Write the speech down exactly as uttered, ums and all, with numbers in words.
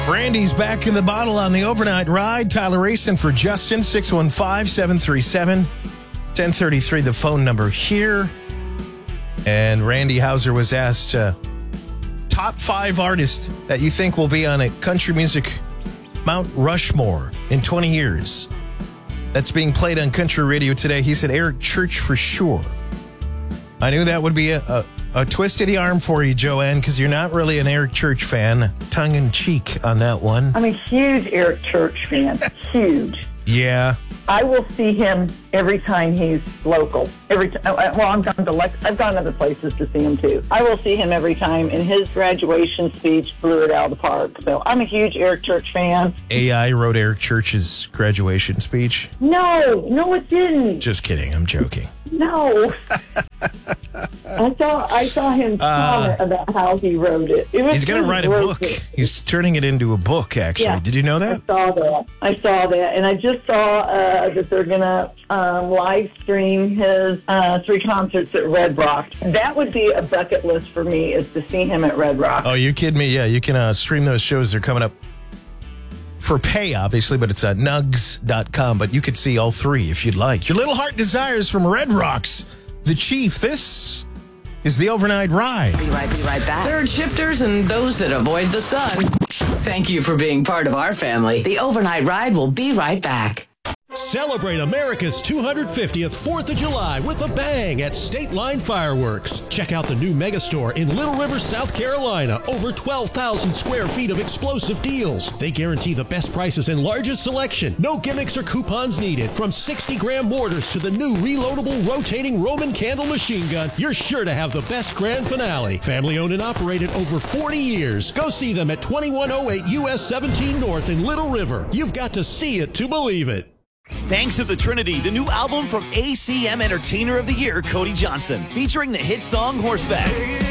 Randy's back in the bottle on the overnight ride. Tyler racing for Justin, six one five, seven three seven, one oh three three, the phone number here. And Randy Hauser was asked, uh, top five artists that you think will be on a country music Mount Rushmore in twenty years. That's being played on country radio today. He said Eric Church for sure. I knew that would be a, a, a twist of the arm for you, Joanne, because you're not really an Eric Church fan. Tongue in cheek on that one. I'm a huge Eric Church fan. Huge. Yeah. I will see him every time he's local. Every time. Well, I'm gone to Lex- I've gone other places to see him too. I will see him every time, and his graduation speech blew it out of the park. So I'm a huge Eric Church fan. A I wrote Eric Church's graduation speech. No, no, it didn't. Just kidding. I'm joking. No. I saw I saw him comment uh, about how he wrote it. it was he's going to write a book. It. He's turning it into a book, actually. Yeah, did you know that? I saw that. I saw that. And I just saw uh, that they're going to um, live stream his uh, three concerts at Red Rock. That would be a bucket list for me, is to see him at Red Rock. Oh, you kidding me? Yeah, you can uh, stream those shows. They're coming up for pay, obviously, but it's at nugs dot com. But you could see all three if you'd like. Your little heart desires from Red Rocks. The Chief. This is the overnight ride. Be right, be right back. Third shifters and those that avoid the sun. Thank you for being part of our family. The overnight ride will be right back. Celebrate America's two hundred fiftieth fourth of July with a bang at State Line Fireworks. Check out the new Megastore in Little River, South Carolina. Over twelve thousand square feet of explosive deals. They guarantee the best prices and largest selection. No gimmicks or coupons needed. From sixty gram mortars to the new reloadable rotating Roman candle machine gun, you're sure to have the best grand finale. Family owned and operated over forty years. Go see them at twenty-one oh eight U S seventeen North in Little River. You've got to see it to believe it. Banks of the Trinity, the new album from A C M Entertainer of the Year, Cody Johnson, featuring the hit song Horseback.